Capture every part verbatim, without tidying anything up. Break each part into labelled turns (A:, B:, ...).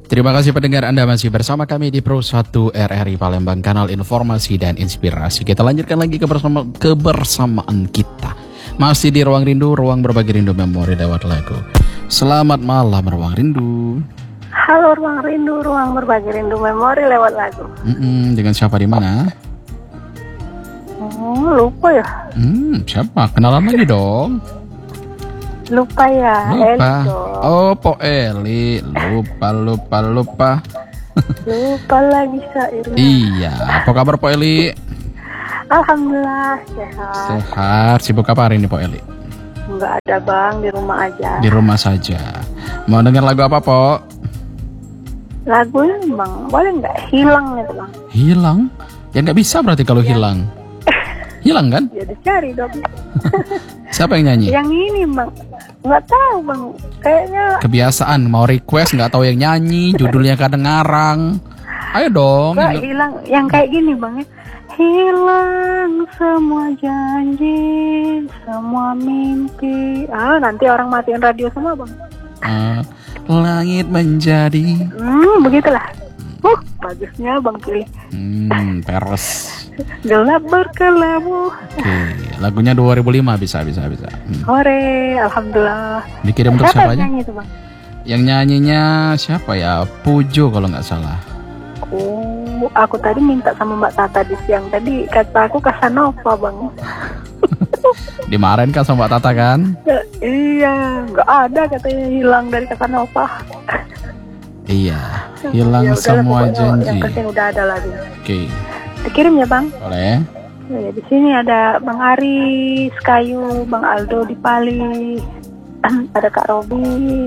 A: Terima kasih pendengar, Anda masih bersama kami di Pro satu R R I Palembang, kanal informasi dan inspirasi. Kita lanjutkan lagi kebersama, kebersamaan kita. Masih di Ruang Rindu, ruang berbagi rindu memori lewat lagu. Selamat malam Ruang Rindu.
B: Halo Ruang Rindu, ruang berbagi rindu memori lewat lagu.
A: Mm-mm, dengan siapa di mana?
B: Oh, lupa ya.
A: Hmm, siapa? Kenalan lagi dong.
B: Lupa ya,
A: Lupa.
B: Eli dong.
A: Oh, Po Eli. Lupa, lupa, lupa.
B: Lupa lagi syairnya.
A: Iya, apa kabar Po Eli?
B: Alhamdulillah sehat.
A: Sehat. Sibuk apa hari ini Po Eli?
B: Enggak ada bang, di rumah aja.
A: Di rumah saja. Mau dengar lagu apa Po?
B: Lagunya bang, boleh nggak? Hilang itu bang.
A: Hilang? Ya nggak bisa berarti kalau hilang. Hilang kan?
B: Ya dicari dong.
A: Siapa yang nyanyi?
B: Yang ini bang, nggak tahu bang. Kayaknya
A: Kebiasaan mau request nggak tahu yang nyanyi, judulnya kadang ngarang. Ayo dong.
B: nggak
A: yang-
B: hilang. Yang kayak gini bang ya. Hilang semua janji, semua mimpi. Ah, nanti orang matiin radio semua bang.
A: Eh, langit menjadi.
B: Hmm, begitulah. Uh, bagusnya bang pilih.
A: Hmm, peres.
B: Gelap berkelabu.
A: Oke, lagunya dua ribu lima bisa bisa bisa. Hmm.
B: Hore, alhamdulillah.
A: Dikirim untuk
B: Siapa
A: siapa
B: yang
A: aja?
B: nyanyi itu bang?
A: Yang nyanyinya siapa ya? Pujo kalau nggak salah.
B: Oh, aku tadi minta sama Mbak Tata di siang tadi, kata aku Casanova bang.
A: Dimarahin kan sama Mbak Tata kan?
B: Ya, iya, nggak ada katanya hilang dari Casanova.
A: Iya, hilang
B: Ya udahlah,
A: semua
B: pokoknya
A: janji.
B: yang penting udah ada lagi.
A: Oke,
B: Dikirim ya bang.
A: boleh.
B: Ya, di sini ada Bang Aris Kayu, Bang Aldo di Pali, ada Kak Robi,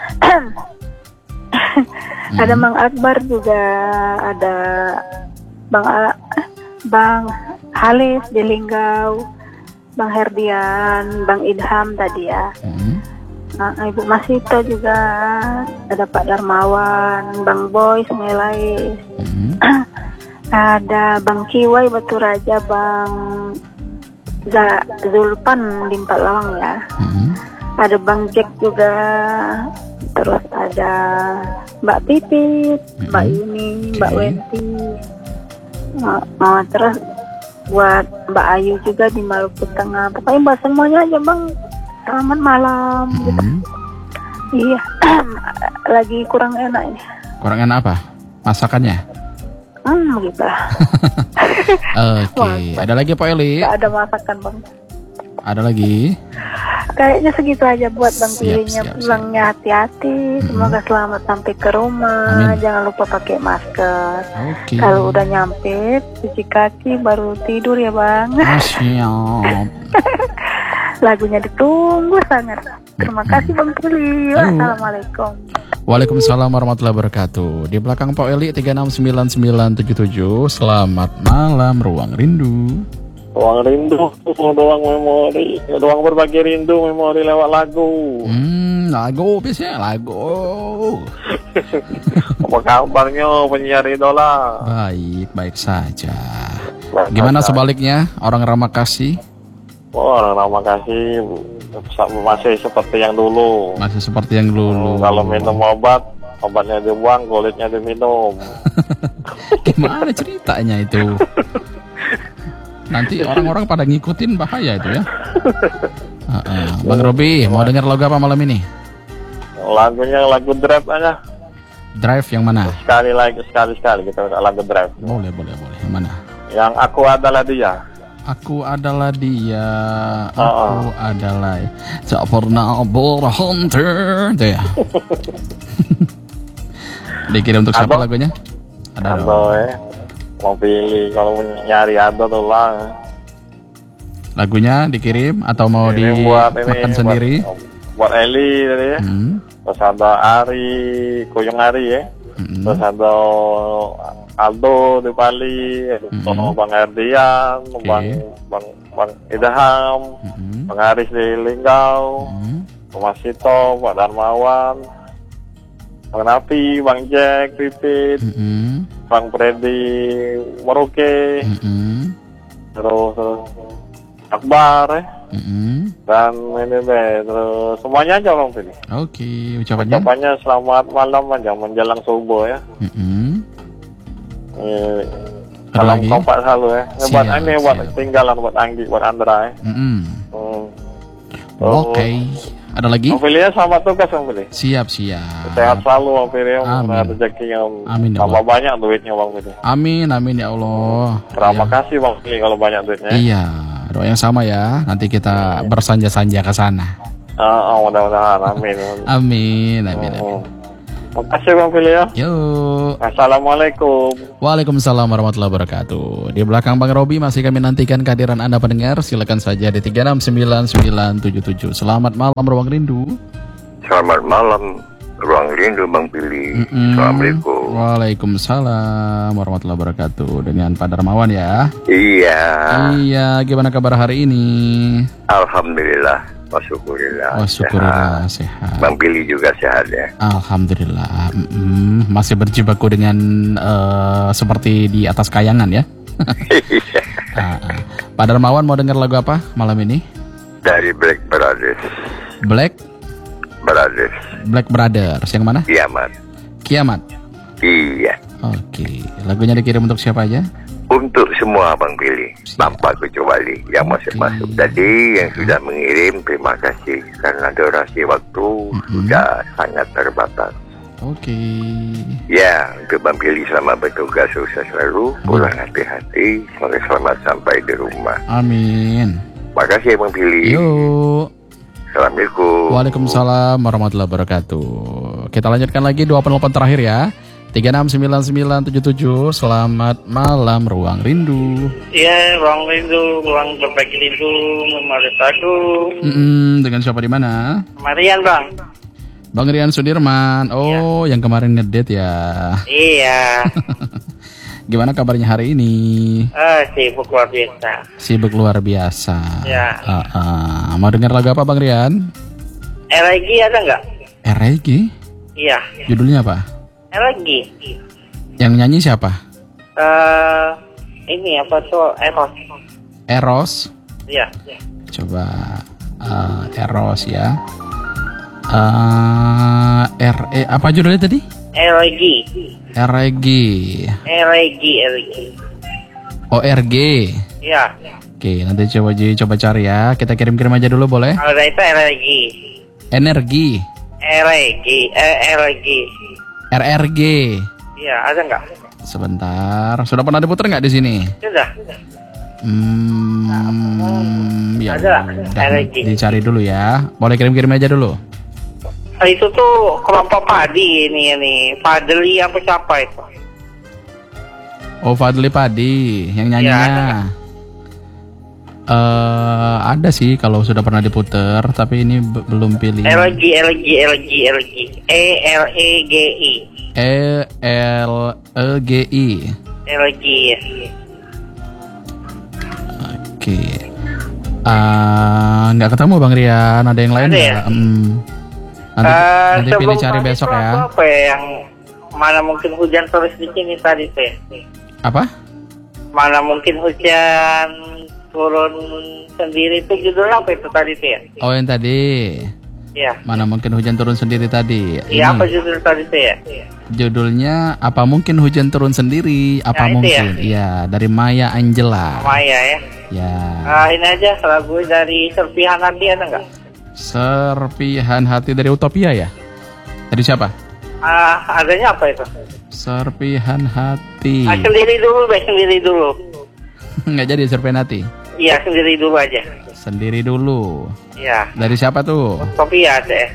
B: ada Bang Akbar juga, ada Bang A- Bang Halis di Linggau, Bang Herdian, Bang Idham tadi ya,
A: Hmm.
B: nah, Ibu Masito juga, ada Pak Darmawan, Bang Boy Semelai.
A: Hmm.
B: Ada Bang Kiwai Batu Raja, Bang Z- Zulpan di Empat Lawang ya.
A: Hmm.
B: Ada Bang Jack juga. Terus ada Mbak Pipit, Mbak
A: Mhm.
B: Yuni, Mbak
A: Oke.
B: Wenti. Nah, nah, terus buat Mbak Ayu juga di Maluku Tengah. Pokoknya buat semuanya aja Bang. Selamat malam. Gitu.
A: Hmm.
B: Iya, lagi kurang enak ini.
A: Kurang enak apa? Masakannya?
B: Hmm, gitu lah.
A: Oke, ada lagi Pak Eli?
B: Gak ada masakan Bang.
A: Ada lagi?
B: Kayaknya segitu aja buat Bang
A: Siap,
B: Pilihnya.
A: siap,
B: Pulangnya hati-hati. Semoga selamat sampai ke rumah.
A: Amin.
B: Jangan lupa pakai masker.
A: Oke.
B: Kalau udah nyampe, cuci kaki baru tidur ya Bang.
A: Ah, siap.
B: Lagunya ditunggu sangat. Terima kasih Bang Pilih.
A: Ayo.
B: Assalamualaikum.
A: Waalaikumsalam warahmatullahi wabarakatuh. Di belakang Pak Eli tiga enam sembilan sembilan tujuh tujuh. Selamat malam Ruang Rindu.
C: Ruang rindu, ruang memori, ruang berbagi rindu, memori lewat lagu.
A: Hmm, lagu biasanya lagu.
C: Apa kabarnya penyiar idola?
A: Baik, baik saja. Gimana sebaliknya orang ramah kasih?
C: Oh, orang nama kasih masih seperti yang dulu.
A: Masih seperti yang dulu.
C: Hmm, kalau minum obat, obatnya dibuang, kulitnya diminum.
A: Gimana ceritanya itu? Nanti orang-orang pada ngikutin, bahaya itu ya. Uh-uh. Bang Robi, mau dengar lagu apa malam ini?
C: Lagunya lagu Drive aja.
A: Drive yang mana?
C: Sekali lagi, sekali-sekali kita lagu Drive.
A: Boleh, boleh, boleh. Yang mana?
C: Yang Aku Adalah Dia.
A: Aku adalah dia, aku
C: Uh-uh.
A: adalah tak pernah berhenti. Itu ya. Dikirim untuk siapa
C: Ado.
A: lagunya? Ada
C: Ado
A: dong.
C: eh. Mau pilih, kalau nyari Ado tuh lah.
A: Lagunya dikirim atau mau
C: Ini buat ini,
A: dimakan
C: buat-
A: sendiri?
C: Buat Eli tadi ya.
A: Hmm.
C: Terus ada Ari, Kuyung Ari ya.
A: Mm-mm.
C: Terus ada Aldo di Bali,
A: Mm-mm.
C: Tono Bang Erdian,
A: Oke.
C: Bang Bang Bang Idham,
A: Mm-mm.
C: Bang Aris di Linggau,
A: Mm-mm.
C: Mas Sito, Pak Darmawan, Bang Napi, Bang Jack, Pipit,
A: Mm-mm.
C: Bang Freddy Merauke,
A: Mm-mm.
C: terus terus Akbar ya.
A: Mm-mm.
C: Dan ini be, terus semuanya aja Bang Pilih.
A: Oke, ucapannya.
C: Ucapannya selamat malam aja menjelang subuh ya.
A: Mm-mm.
C: Eh,
A: Ada
C: salam
A: lagi?
C: kompak selalu ya. Eh, buat
A: Siap,
C: ini buat
A: siap.
C: tinggalan buat Anggi, buat Andra ya.
A: Mm-mm.
C: Hmm.
A: Oke, ada lagi?
C: Bang Pilih ya, selamat tugas Bang Pilih.
A: Siap, siap.
C: Sehat selalu Bang Pilih.
A: Amin.
C: Ada rezeki yang
A: Amin, ya
C: tambah
A: Allah.
C: banyak duitnya Bang Pilih.
A: Amin, amin ya Allah.
C: Terima
A: Ya.
C: kasih Bang Pilih kalau banyak duitnya.
A: Iya, doa yang sama ya. Nanti kita bersanja-sanja ke sana.
C: Ah, oh, mudah-mudahan. Amin.
A: Amin, amin, amin.
C: Oh. Terima kasih Bang Pilih ya.
A: Yuk.
C: Assalamualaikum.
A: Waalaikumsalam warahmatullahi wabarakatuh. Di belakang Bang Robi masih kami nantikan kehadiran Anda pendengar. Silakan saja di tiga enam sembilan sembilan tujuh tujuh. Selamat malam Ruang Rindu.
D: Selamat malam, Ruang Rindu Bang Pilih.
A: Mm-mm.
D: Assalamualaikum.
A: Waalaikumsalam warahmatullahi wabarakatuh. Dengan Pak Darmawan ya.
D: Iya,
A: Iya, gimana kabar hari ini?
D: Alhamdulillah, wasyukurillah.
A: Oh, syukurillah sehat.
D: Bang Pilih juga sehat ya.
A: Alhamdulillah. Mm-mm. Masih berjibaku dengan eh, seperti di atas kayangan ya. Ah, ah. Pak Darmawan mau dengar lagu apa malam ini?
D: Dari Black Brothers.
A: Black
D: Brothers.
A: Black Brothers yang mana?
D: Kiamat.
A: Kiamat.
D: Iya.
A: Oke, lagunya dikirim untuk siapa aja?
D: Untuk semua Bang Pilih,
A: Siap.
D: Bapak kecuali yang masih
A: Oke.
D: masuk tadi, yang sudah mengirim, terima kasih karena durasi waktu sudah sangat terbatas.
A: Oke.
D: Ya, untuk Bang Pilih selamat bertugas, sukses selalu, pulang hati-hati, semoga selamat sampai di rumah.
A: Amin.
D: Makasih ya Bang Pilih.
A: Yuk.
D: Assalamualaikum.
A: Waalaikumsalam warahmatullahi wabarakatuh. Kita lanjutkan lagi dua penelpon terakhir ya. tiga enam sembilan sembilan tujuh tujuh. Selamat malam Ruang Rindu.
E: Iya, ruang rindu, ruang berbagi rindu, memori satu.
A: Mm-mm, dengan siapa di mana?
E: Marian bang.
A: Bang Rian Sudirman. Oh, yang kemarin ngedate ya.
E: Iya.
A: Gimana kabarnya hari ini?
E: Ah, sibuk luar biasa.
A: Sibuk luar biasa.
E: Ya.
A: Ah, ah. Mau dengar lagu apa Bang Rian?
E: Lagi ada nggak?
A: R E G?
E: Iya.
A: Judulnya apa?
E: Lagi.
A: Yang nyanyi siapa?
E: Eh, ini apa tuh? Eros.
A: Eros.
E: Iya.
A: Coba uh, Eros ya. Uh, R E apa judulnya tadi?
E: Lagi.
A: R E G.
E: Lagi, lagi.
A: O R G.
E: Iya.
A: Oke, nanti coba Ji, coba cari ya. Kita kirim-kirim aja dulu boleh?
E: Kalau itu lagi.
A: Energi.
E: Lagi, eh lagi.
A: R R G.
E: Iya, ada nggak?
A: Sebentar. Sudah pernah diputar nggak di sini?
E: Sudah.
A: Hmm, ya
E: Ada.
A: udah,
E: R G.
A: dicari dulu ya. Boleh kirim-kirim aja dulu.
E: Ah, itu tuh kelompok padi ini ini. Padli apa siapa itu?
A: Oh, Fadli Padi yang
E: Ya,
A: nyanyinya. Eh, ada sih kalau sudah pernah diputer, tapi ini be- belum pilih.
E: LG, LG, LG, LG. E L E G I.
A: E L E G I.
E: LG.
A: Oke. Ah, nggak ketemu Bang Rian. Ada yang lain
E: Ada
A: nggak?
E: ya?
A: Hmm. Nanti,
E: Eh,
A: nanti
E: sebelum
A: pilih cari
E: tadi
A: besok
E: tuh
A: ya.
E: aku Apa ya yang mana mungkin hujan terus di sini tadi teh?
A: Apa?
E: Mana mungkin hujan turun sendiri itu judulnya apa itu tadi teh?
A: Oh, yang tadi.
E: Ya.
A: Mana mungkin hujan turun sendiri tadi.
E: Iya,
A: Ini
E: apa judul tadi teh?
A: judulnya apa mungkin hujan turun sendiri? Apa
E: Nah, itu
A: mungkin? Iya, dari Maya Angela.
E: Maya ya.
A: Ya.
E: Ah, ini aja lagu dari Serpihan Hati ada nggak?
A: Serpihan Hati dari Utopia ya? Dari siapa?
E: Ah, adanya apa itu?
A: Serpihan Hati.
E: Ah, sendiri dulu, deh, sendiri dulu.
A: Nggak jadi Serpihan Hati.
E: Iya, sendiri dulu aja.
A: Sendiri dulu.
E: Iya.
A: Dari siapa tuh?
E: Utopia deh.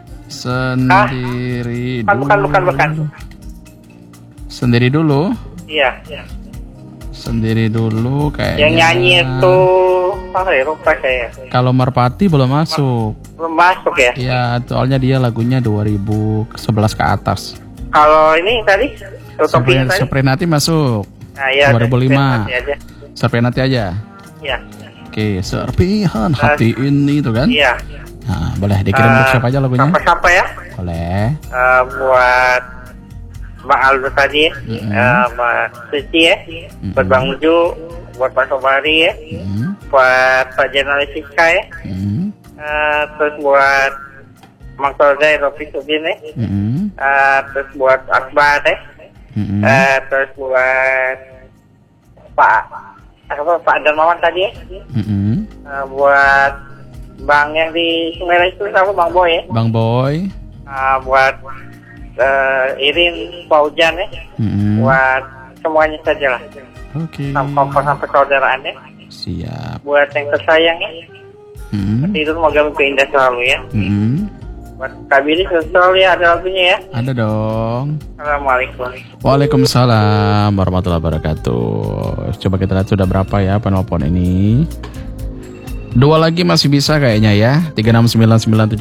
A: Sendiri
E: Bukan,
A: dulu.
E: bukan, bukan, bukan.
A: Sendiri dulu.
E: Iya.
A: Sendiri dulu kayaknya.
E: Yang nyanyi itu apa ya? Lupa saya.
A: Kalau Merpati belum masuk.
E: Belum masuk ya?
A: Iya, soalnya dia lagunya dua ribu sebelas ke atas.
E: Kalau ini tadi Utopia
A: Serpihan
E: tadi.
A: Serpihan Hati masuk.
E: Nah, ya,
A: dua ribu lima.
E: nanti aja.
A: Serpihan Hati aja.
E: Iya.
A: Oke, Serpihan Hati ini itu kan?
E: Iya.
A: Nah, boleh dikirim untuk
E: Eh,
A: siapa aja lagunya?
E: Siapa-siapa ya?
A: Boleh.
E: Eh, buat Mbak Aldo tadi ya.
A: Mm-mm.
E: Eh, Mbak Suci ya. Buat Bang Uju, buat Pak Sobari ya.
A: Hmm.
E: buat Pak Jurnalis Siska ya.
A: Mm-mm.
E: Uh, terus buat Mang Tolda Rofi Subin ya.
A: Mm-mm.
E: Uh, terus buat Akbar deh.
A: Mm-mm.
E: Uh, terus buat Pak apa Pak Darmawan tadi ya.
A: Mm-mm.
E: Uh, buat Bang yang di Sumerah itu sama Bang Boy ya.
A: Bang Boy.
E: Uh, buat uh, Irin Paujan ya.
A: Mm-mm.
E: Buat semuanya saja lah.
A: Oke.
E: Sampai sampai persaudaraan ya.
A: Siap.
E: Buat yang tersayang ya.
A: Mm-mm.
E: Itu semoga mimpi indah selalu ya.
A: Mm-mm.
E: Buat Kabiri selalu ya ada lagunya ya.
A: Ada dong.
E: Assalamualaikum.
A: Waalaikumsalam warahmatullahi wabarakatuh. Coba kita lihat sudah berapa ya penelpon ini. Dua lagi masih bisa kayaknya ya. tiga enam sembilan sembilan tujuh